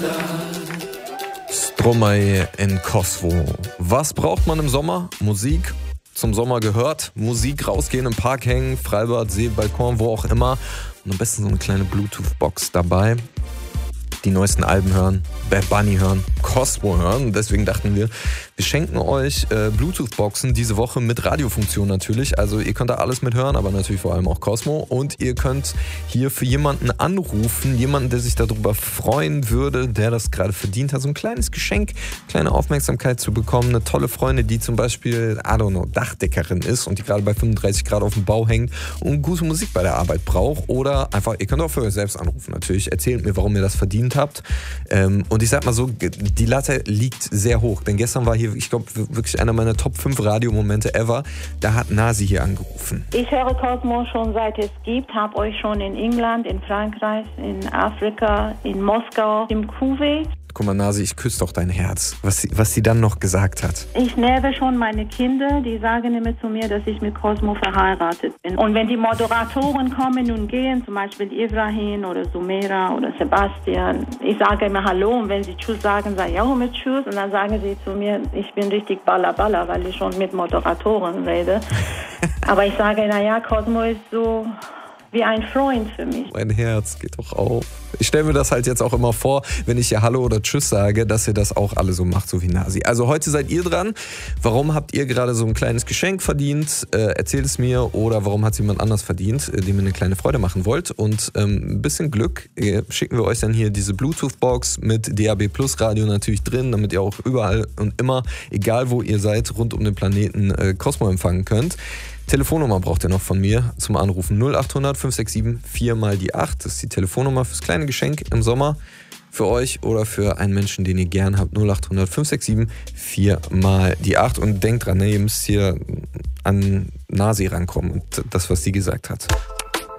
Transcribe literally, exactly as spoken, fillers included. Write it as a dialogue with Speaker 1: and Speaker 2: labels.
Speaker 1: Stromae in Kosovo. Was braucht man im Sommer? Musik. Zum Sommer gehört. Musik, rausgehen, im Park hängen, Freibad, See, Balkon, wo auch immer. Und am besten so eine kleine Bluetooth-Box dabei. Die neuesten Alben hören, Bad Bunny hören, Kosovo hören. Und deswegen dachten wir, wir schenken euch äh, Bluetooth-Boxen diese Woche mit Radiofunktion natürlich. Also ihr könnt da alles mit hören, aber natürlich vor allem auch Cosmo. Und ihr könnt hier für jemanden anrufen, jemanden, der sich darüber freuen würde, der das gerade verdient hat, so ein kleines Geschenk, kleine Aufmerksamkeit zu bekommen. Eine tolle Freundin, die zum Beispiel, I don't know, Dachdeckerin ist und die gerade bei fünfunddreißig Grad auf dem Bau hängt und gute Musik bei der Arbeit braucht. Oder einfach, ihr könnt auch für euch selbst anrufen natürlich. Erzählt mir, warum ihr das verdient habt. Ähm, und ich sag mal so, die Latte liegt sehr hoch. Denn gestern war hier, ich glaube, wirklich einer meiner Top fünf Radiomomente ever. Da hat Nasi hier angerufen.
Speaker 2: Ich höre Cosmo schon seit es gibt. Habe euch schon in England, in Frankreich, in Afrika, in Moskau, in Kuwait.
Speaker 1: Guck mal, Nasi, ich küsse doch dein Herz. Was sie, was sie dann noch gesagt hat.
Speaker 2: Ich nerve schon meine Kinder, die sagen immer zu mir, dass ich mit Cosmo verheiratet bin. Und wenn die Moderatoren kommen und gehen, zum Beispiel Ibrahim oder Sumera oder Sebastian, ich sage immer Hallo und wenn sie Tschüss sagen, sage ich auch immer Tschüss. Und dann sagen sie zu mir, ich bin richtig Balla Balla, weil ich schon mit Moderatoren rede. Aber ich sage, naja, Cosmo ist so wie ein Freund für mich.
Speaker 1: Mein Herz geht doch auf. Ich stelle mir das halt jetzt auch immer vor, wenn ich ja Hallo oder Tschüss sage, dass ihr das auch alle so macht, so wie Nasi. Also heute seid ihr dran. Warum habt ihr gerade so ein kleines Geschenk verdient? Äh, erzählt es mir. Oder warum hat es jemand anders verdient, äh, dem ihr eine kleine Freude machen wollt? Und ähm, ein bisschen Glück äh, schicken wir euch dann hier diese Bluetooth-Box mit D A B Plus Radio natürlich drin, damit ihr auch überall und immer, egal wo ihr seid, rund um den Planeten äh, Cosmo empfangen könnt. Telefonnummer braucht ihr noch von mir zum Anrufen. null acht hundert fünf sechs sieben vier mal die acht. Das ist die Telefonnummer fürs kleine Geschenk im Sommer. Für euch oder für einen Menschen, den ihr gern habt. null acht hundert fünf sechs sieben vier mal die acht. Und denkt dran, ne, ihr müsst hier an Nasi rankommen und das, was sie gesagt hat.